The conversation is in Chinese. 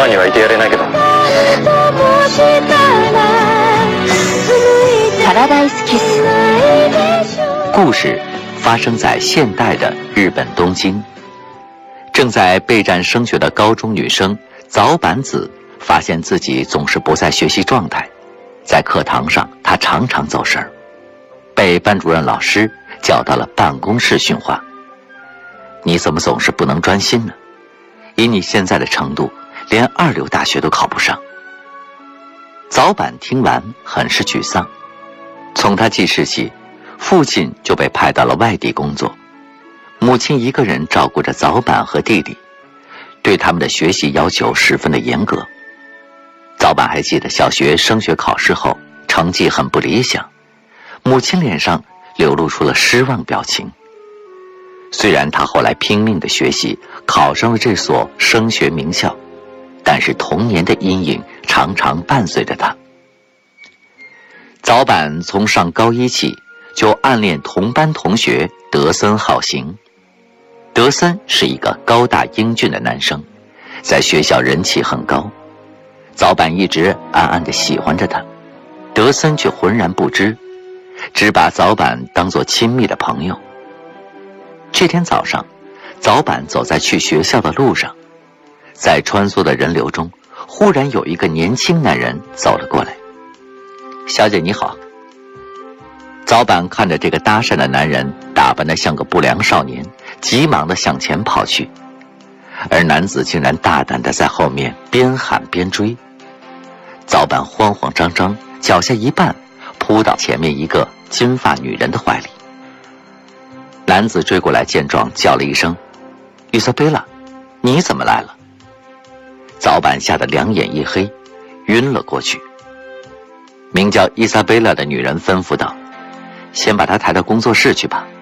には言ってやれないけど。 Paradise Kiss。故事发生在现代的日本东京。正在备战升学的高中女生早坂子发现自己总是不在学习状态，在课堂上她常常走神儿，被班主任老师叫到了办公室训话。你怎么总是不能专心呢？以你现在的程度，连2流大学都考不上。早坂听完很是沮丧。从他记事起，父亲就被派到了外地工作，母亲一个人照顾着早坂和弟弟，对他们的学习要求十分的严格。早坂还记得小学升学考试后成绩很不理想，母亲脸上流露出了失望表情。虽然他后来拼命的学习，考上了这所升学名校，但是童年的阴影常常伴随着他。早坂从上高一起就暗恋同班同学德森浩行。德森是一个高大英俊的男生，在学校人气很高。早坂一直暗暗地喜欢着他，德森却浑然不知，只把早坂当作亲密的朋友。这天早上，早坂走在去学校的路上，在穿梭的人流中，忽然有一个年轻男人走了过来。小姐你好。早坂看着这个搭讪的男人打扮得像个不良少年，急忙地向前跑去，而男子竟然大胆地在后面边喊边追。早坂慌慌张张，脚下一绊，扑到前面一个金发女人的怀里。男子追过来见状，叫了一声：伊莎贝拉，你怎么来了？早坂吓得两眼一黑，晕了过去。名叫伊莎贝拉的女人吩咐道：先把她抬到工作室去吧，